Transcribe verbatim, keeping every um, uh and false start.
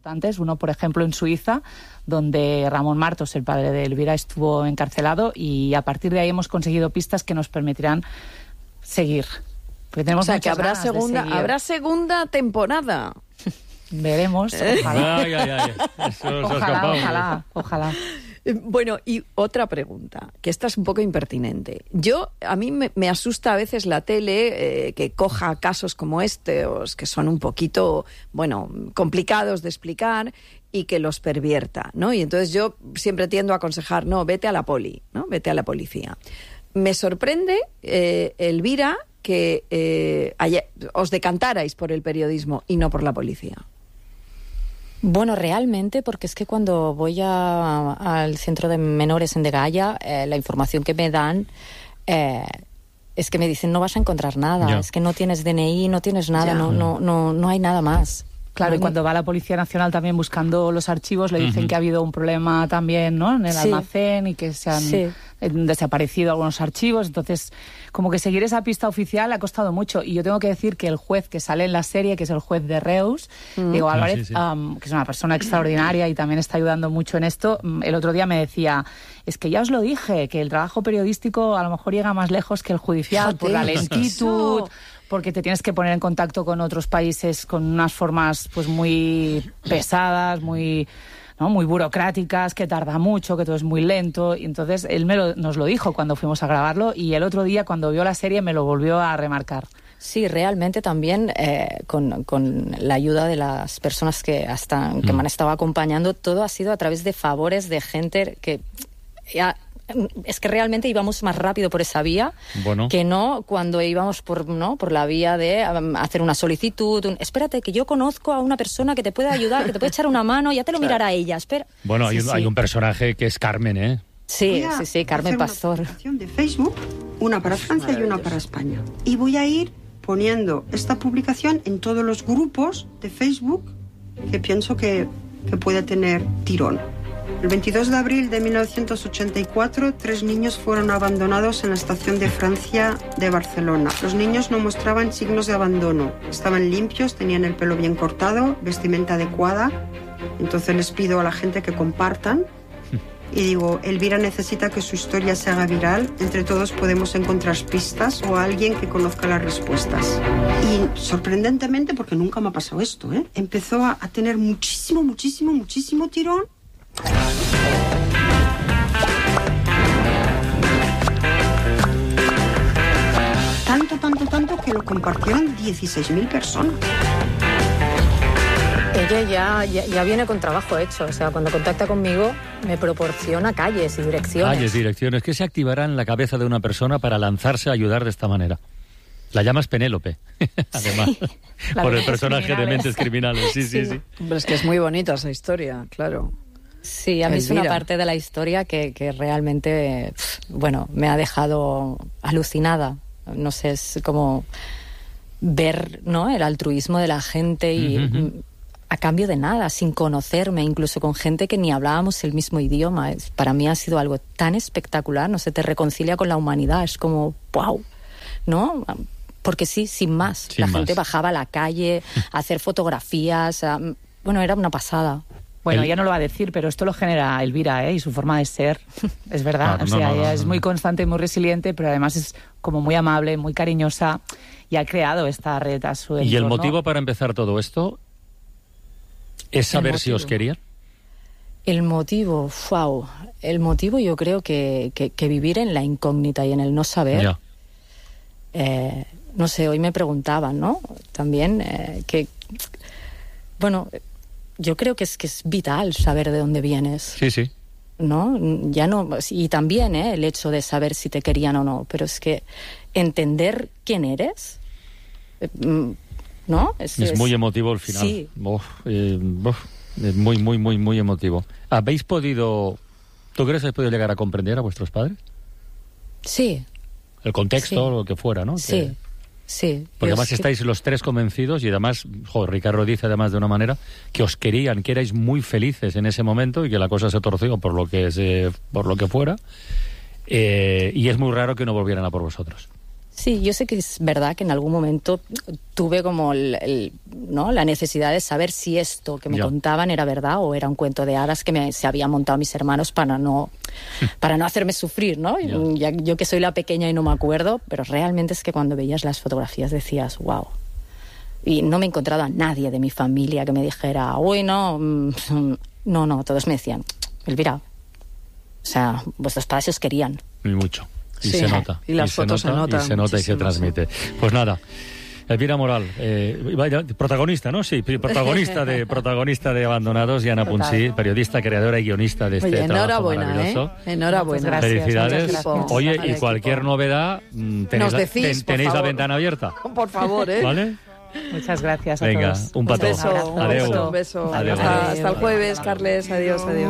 importantes. Uno, por ejemplo, en Suiza, donde Ramón Martos, el padre de Elvira, estuvo encarcelado, y a partir de ahí hemos conseguido pistas que nos permitirán seguir. Porque tenemos o sea, que habrá ganas segunda, de seguir. habrá segunda temporada. Veremos, ojalá. Ay, ay, ay. Eso se ha Ojalá, escapado. ojalá, ojalá. Bueno, y otra pregunta, que esta es un poco impertinente. Yo, a mí me, me asusta a veces la tele eh, que coja casos como este, que son un poquito, bueno, complicados de explicar, y que los pervierta, ¿no? Y entonces yo siempre tiendo a aconsejar, no, vete a la poli, ¿no? Vete a la policía. Me sorprende, eh, Elvira, que eh, haya, os decantarais por el periodismo y no por la policía. Bueno, realmente, porque es que cuando voy a, al centro de menores en Degaya, eh, la información que me dan eh, es que me dicen no vas a encontrar nada, Ya. es que no tienes D N I, no tienes nada, Ya. no, no, no, no hay nada más. Claro, No y hay- cuando va la Policía Nacional también buscando los archivos, le dicen Ujú. que ha habido un problema también, ¿no?, en el Sí. almacén, y que se han Sí. eh, desaparecido algunos archivos. Entonces, como que seguir esa pista oficial ha costado mucho. Y yo tengo que decir que el juez que sale en la serie, que es el juez de Reus, Diego Ah, Álvarez, sí, sí. um, que es una persona extraordinaria y también está ayudando mucho en esto, mm, el otro día me decía, es que ya os lo dije, que el trabajo periodístico a lo mejor llega más lejos que el judicial, Fíjate, por la lentitud, eso. porque te tienes que poner en contacto con otros países con unas formas pues muy pesadas, muy, ¿no?, muy burocráticas, que tarda mucho, que todo es muy lento. Y entonces él me lo, nos lo dijo cuando fuimos a grabarlo, y el otro día cuando vio la serie me lo volvió a remarcar. Sí, realmente también eh, con, con la ayuda de las personas que, hasta, que me han estado acompañando, todo ha sido a través de favores de gente que... Ya, es que realmente íbamos más rápido por esa vía Bueno. que no cuando íbamos por no por la vía de um, hacer una solicitud. Un, espérate, que yo conozco a una persona que te puede ayudar, que te puede echar una mano, ya te lo mirará ella. Espera. Bueno, hay, Sí, un, sí. hay un personaje que es Carmen, ¿eh? Sí, Voy a sí, sí, Carmen hacer Pastor. Una publicación de Facebook, una para Francia y una para España. Y voy a ir poniendo esta publicación en todos los grupos de Facebook que pienso que, que puede tener tirón. El veintidós de abril de mil novecientos ochenta y cuatro, tres niños fueron abandonados en la estación de Francia de Barcelona. Los niños no mostraban signos de abandono. Estaban limpios, tenían el pelo bien cortado, vestimenta adecuada. Entonces les pido a la gente que compartan. Y digo, Elvira necesita que su historia se haga viral. Entre todos podemos encontrar pistas o a alguien que conozca las respuestas. Y sorprendentemente, porque nunca me ha pasado esto, ¿eh?, empezó a, a tener muchísimo, muchísimo, muchísimo tirón. Tanto, tanto, tanto que lo compartieron dieciséis mil personas. Ella ya, ya, ya viene con trabajo hecho. O sea, cuando contacta conmigo me proporciona calles y direcciones. Calles, direcciones. ¿Qué se activará en la cabeza de una persona para lanzarse a ayudar de esta manera? La llamas Penélope, además, Sí. La por de el Mentes personaje de Criminales. Mentes Criminales. Sí, sí, sí. Hombre, es que es muy bonita esa historia, claro. Sí, a mí es una Elvira. parte de la historia que, que realmente, pff, bueno, me ha dejado alucinada. No sé, es como ver, ¿no?, el altruismo de la gente y Ujú, ujú. mm, a cambio de nada, sin conocerme, incluso con gente que ni hablábamos el mismo idioma. Es, para mí ha sido algo tan espectacular, no sé, te reconcilia con la humanidad, es como, wow, ¿no? Porque sí, sin más. Sin la más. gente bajaba a la calle a hacer fotografías, a- bueno, era una pasada. Bueno, El- ella no lo va a decir, pero esto lo genera Elvira, ¿eh?, y su forma de ser. Es verdad. Claro, o sea, no, no, ella no, es no. muy constante y muy resiliente, pero además es como muy amable, muy cariñosa, y ha creado esta red a su ¿Y el entorno. motivo para empezar todo esto es saber si motivo. os querían? El motivo, wow, el motivo yo creo que, que, que vivir en la incógnita y en el no saber, Ya. eh, no sé, hoy me preguntaban, ¿no? También eh, que, bueno, yo creo que es que es vital saber de dónde vienes, Sí, sí. ¿no? Ya no, y también eh, el hecho de saber si te querían o no, pero es que entender quién eres, eh, mm, ¿no? Es muy emotivo el final. Sí. Uf, eh, uf, es muy, muy, muy, muy emotivo. ¿Habéis podido... ¿Tú crees que habéis podido llegar a comprender a vuestros padres? Sí, El contexto, Sí. lo que fuera, ¿no? sí, Que- sí. Porque Yo además es que- estáis los tres convencidos y además, joder, Ricardo dice además de una manera que os querían, que erais muy felices en ese momento y que la cosa se torció por lo que se, por lo que fuera. Eh, y es muy raro que no volvieran a por vosotros. Sí, yo sé que es verdad que en algún momento tuve como el, el, ¿no? la necesidad de saber si esto que me ya. contaban era verdad o era un cuento de hadas que me, se habían montado mis hermanos para no, para no hacerme sufrir, ¿no? Ya. Ya, yo que soy la pequeña y no me acuerdo, pero realmente es que cuando veías las fotografías decías, wow. Y no me he encontrado a nadie de mi familia que me dijera, uy, no, no, no, todos me decían, Elvira, o sea, vuestros padres os querían. Y mucho. Y Sí. se nota. Y las se fotos se nota, notan Y se nota y se muchísimo, transmite. Pues nada. Elvira Moral, eh, vaya, protagonista, ¿no? Sí, protagonista de protagonista de Abandonados, y Ana Total. Puncí, periodista, creadora y guionista de este Oye, trabajo enhorabuena, maravilloso. ¿eh? Enhorabuena. Muchas gracias. Felicidades. muchas gracias. Oye, Al y equipo. cualquier novedad, mm, tenéis, Nos la, decís, ten- por tenéis la favor. ventana abierta. Por favor, ¿eh? ¿Vale? Muchas gracias a Venga, todos. un petó. Un beso, un Adeu. beso, un beso. Adeu. Hasta, Adeu. hasta el jueves, Carles. Adiós, adiós.